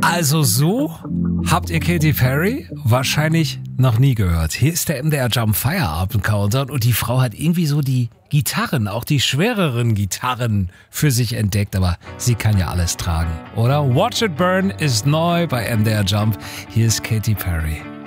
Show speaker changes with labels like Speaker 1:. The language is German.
Speaker 1: Also so habt ihr Katy Perry wahrscheinlich noch nie gehört. Hier ist der MDR Jump Feierabend Countdown und die Frau hat irgendwie so die Gitarren, auch die schwereren Gitarren für sich entdeckt, aber sie kann ja alles tragen, oder? Watch It Burn ist neu bei MDR Jump. Hier ist Katy Perry.